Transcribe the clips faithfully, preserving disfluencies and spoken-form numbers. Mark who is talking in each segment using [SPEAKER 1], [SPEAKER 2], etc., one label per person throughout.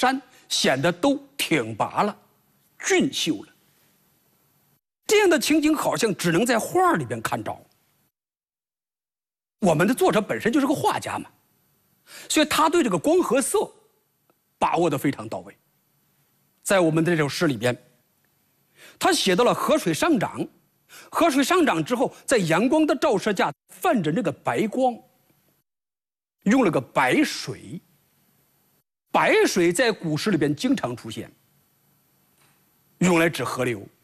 [SPEAKER 1] 山显得都挺拔了、俊秀了。这样的情景好像只能在画里边看着。我们的作者本身就是个画家嘛，所以他对这个光和色把握得非常到位。在我们的这首诗里边，他写到了河水上涨，河水上涨之后，在阳光的照射下泛着那个白光，用了个白水。白水在古诗里边经常出现，用来指河流，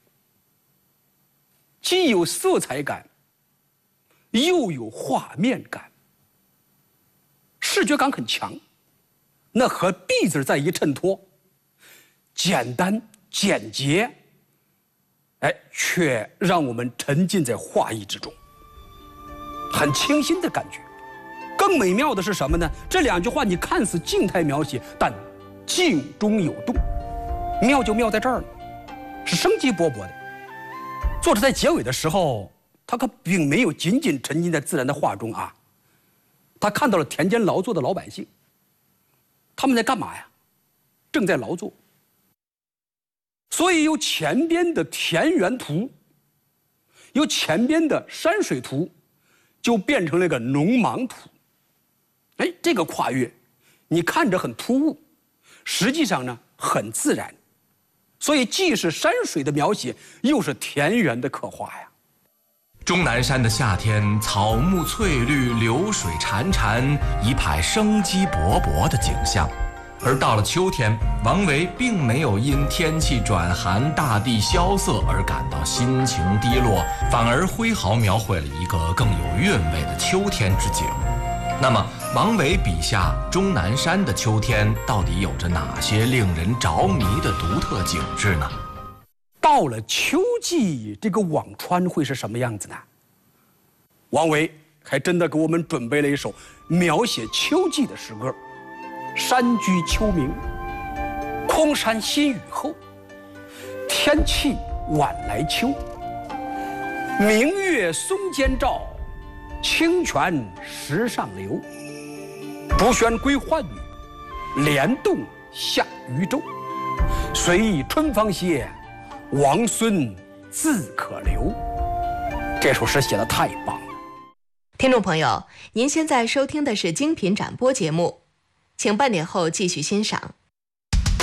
[SPEAKER 1] 既有色彩感，又有画面感，视觉感很强。那和“碧”字再一衬托，简单简洁，哎，却让我们沉浸在画意之中，很清新的感觉。更美妙的是什么呢？这两句话你看似静态描写，但静中有动，妙就妙在这儿了，是生机勃勃的。作者在结尾的时候，他可并没有仅仅沉浸在自然的画中啊，他看到了田间劳作的老百姓，他们在干嘛呀？正在劳作。所以由前边的田园图，由前边的山水图，就变成了一个农忙图。哎，这个跨越，你看着很突兀，实际上呢很自然，所以既是山水的描写，又是田园的刻画呀。
[SPEAKER 2] 终南山的夏天，草木翠绿，流水潺潺，一派生机勃勃的景象。而到了秋天，王维并没有因天气转寒、大地萧瑟而感到心情低落，反而挥毫描绘了一个更有韵味的秋天之景。那么，王维笔下终南山的秋天到底有着哪些令人着迷的独特景致呢？
[SPEAKER 1] 到了秋季，这个辋川会是什么样子呢？王维还真的给我们准备了一首描写秋季的诗歌。山居秋明，空山新雨后，天气晚来秋。明月松间照，清泉石上流。竹喧归浣女，莲动下渔舟。随意春芳歇，王孙自可留。这首诗写得太棒了。
[SPEAKER 3] 听众朋友，您现在收听的是精品展播节目，请半点后继续欣赏。